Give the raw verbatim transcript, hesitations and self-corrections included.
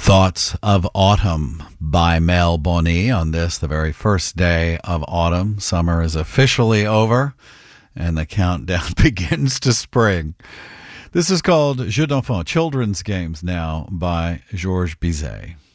Thoughts of Autumn by Mel Boni on this, the very first day of autumn. Summer is officially over, and the countdown begins to spring. This is called Jeux d'enfants, Children's Games Now by Georges Bizet.